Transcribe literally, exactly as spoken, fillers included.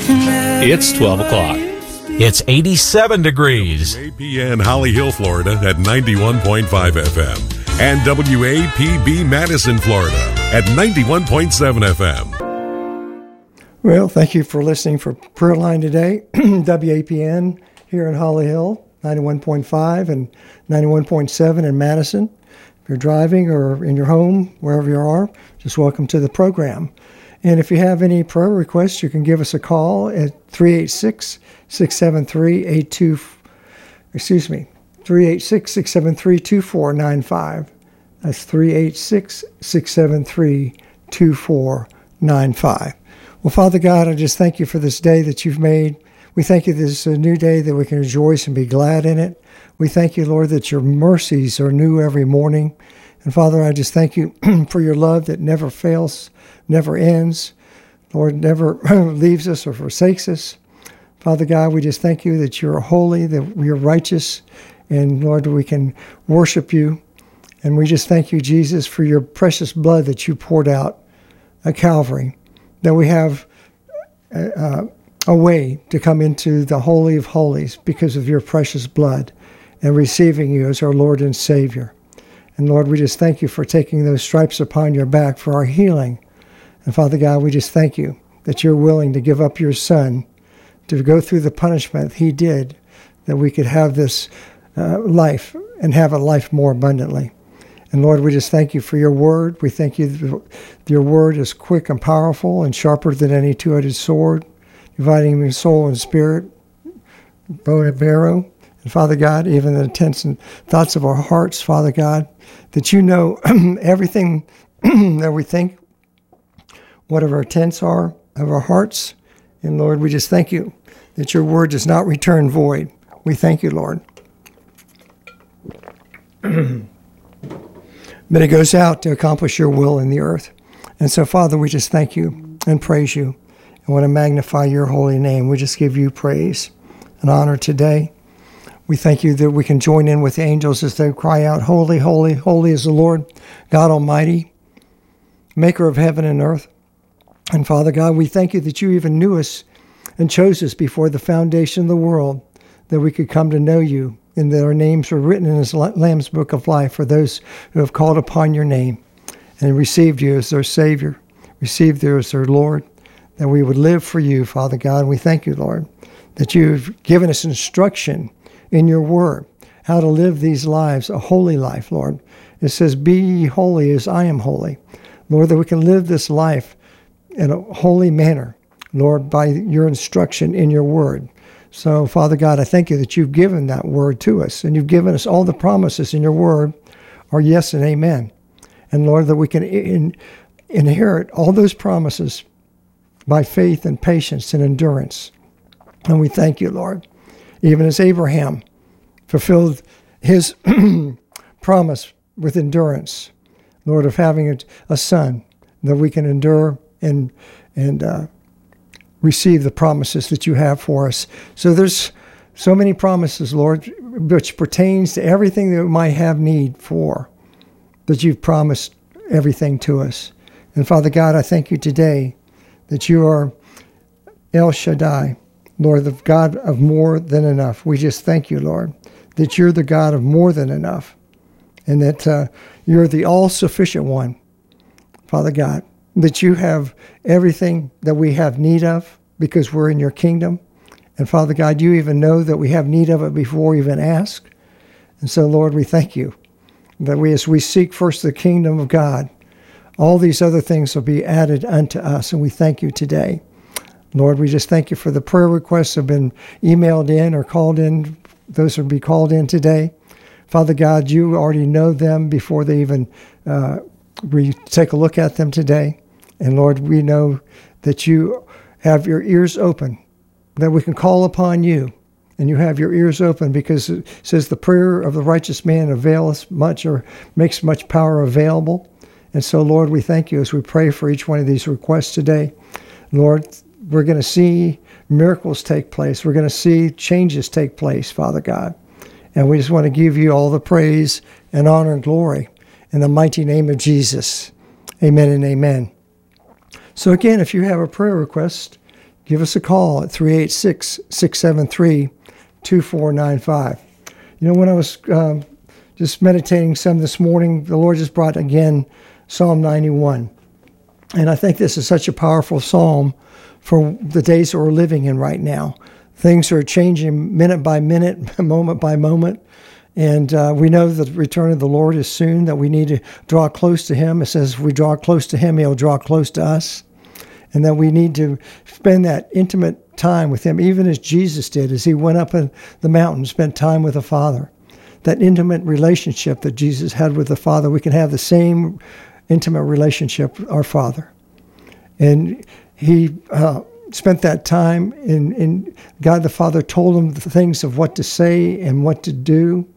It's twelve o'clock. It's eighty-seven degrees. W A P N Holly Hill, Florida at ninety-one point five F M. And W A P B Madison, Florida at ninety-one point seven F M. Well, thank you for listening for Prayer Line today. W A P N here in Holly Hill, ninety-one point five and ninety-one point seven in Madison. If you're driving or in your home, wherever you are, just welcome to the program. And if you have any prayer requests, you can give us a call at three eight six, six seven three, eight two, excuse me, three eight six, six seven three, two four nine five. That's three eight six, six seven three, two four nine five. Well, Father God, I just thank you for this day that you've made. We thank you this is a new day that we can rejoice and be glad in it. We thank you, Lord, that your mercies are new every morning. And Father, I just thank you for your love that never fails, never ends. Lord, never leaves us or forsakes us. Father God, we just thank you that you're holy, that you're righteous, and Lord, we can worship you. And we just thank you, Jesus, for your precious blood that you poured out at Calvary, that we have uh, a way to come into the Holy of Holies because of your precious blood and receiving you as our Lord and Savior. And Lord, we just thank you for taking those stripes upon your back for our healing. And Father God, we just thank you that you're willing to give up your Son to go through the punishment he did, that we could have this uh, life and have a life more abundantly. And Lord, we just thank you for your word. We thank you that your word is quick and powerful and sharper than any two-edged sword, dividing between soul and spirit, bone and marrow. And Father God, even the intents and thoughts of our hearts, Father God, that you know everything that we think, whatever our intents are of our hearts. And Lord, we just thank you that your word does not return void. We thank you, Lord. But it goes out to accomplish your will in the earth. And so, Father, we just thank you and praise you and want to magnify your holy name. We just give you praise and honor today. We thank you that we can join in with the angels as they cry out, holy, holy, holy is the Lord, God Almighty, maker of heaven and earth. And Father God, we thank you that you even knew us and chose us before the foundation of the world, that we could come to know you, and that our names are written in this Lamb's Book of Life for those who have called upon your name and received you as their Savior, received you as their Lord, that we would live for you, Father God. And we thank you, Lord, that you've given us instruction in your word, how to live these lives, a holy life, Lord. It says, be ye holy as I am holy. Lord, that we can live this life in a holy manner, Lord, by your instruction in your word. So, Father God, I thank you that you've given that word to us, and you've given us all the promises in your word are yes and amen. And Lord, that we can in, inherit all those promises by faith and patience and endurance. And we thank you, Lord. Even as Abraham fulfilled his promise with endurance, Lord, of having a, a son, that we can endure and and uh, receive the promises that you have for us. So there's so many promises, Lord, which pertains to everything that we might have need for, that you've promised everything to us. And Father God, I thank you today that you are El Shaddai, Lord, the God of more than enough. We just thank you, Lord, that you're the God of more than enough, and that uh, you're the all-sufficient one, Father God, that you have everything that we have need of because we're in your kingdom. And Father God, you even know that we have need of it before we even ask. And so, Lord, we thank you that we, as we seek first the kingdom of God, all these other things will be added unto us. And we thank you today. Lord, we just thank you for the prayer requests that have been emailed in or called in. Those will be called in today. Father God, you already know them before they even uh, we take a look at them today. And Lord, we know that you have your ears open, that we can call upon you, and you have your ears open, because it says the prayer of the righteous man availeth much, or makes much power available. And so, Lord, we thank you as we pray for each one of these requests today. Lord, we're going to see miracles take place. We're going to see changes take place, Father God. And we just want to give you all the praise and honor and glory in the mighty name of Jesus. Amen and amen. So again, if you have a prayer request, give us a call at three eight six, six seven three, two four nine five. You know, when I was um, just meditating some this morning, the Lord just brought again Psalm ninety-one. And I think this is such a powerful psalm for the days that we're living in right now. Things are changing minute by minute, moment by moment. And uh, we know that the return of the Lord is soon, that we need to draw close to him. It says if we draw close to him, he'll draw close to us. And that we need to spend that intimate time with him, even as Jesus did, as he went up in the mountain, spent time with the Father. That intimate relationship that Jesus had with the Father, we can have the same intimate relationship with our Father. And he uh, spent that time, in, in God the Father told him the things of what to say and what to do.